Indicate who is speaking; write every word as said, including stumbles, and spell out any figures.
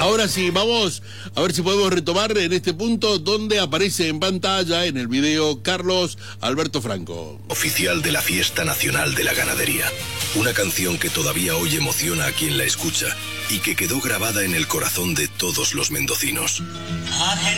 Speaker 1: Ahora sí, vamos a ver si podemos retomar en este punto donde aparece en pantalla, en el video, Carlos Alberto Franco.
Speaker 2: Oficial de la Fiesta Nacional de la Ganadería. Una canción que todavía hoy emociona a quien la escucha y que quedó grabada en el corazón de todos los mendocinos.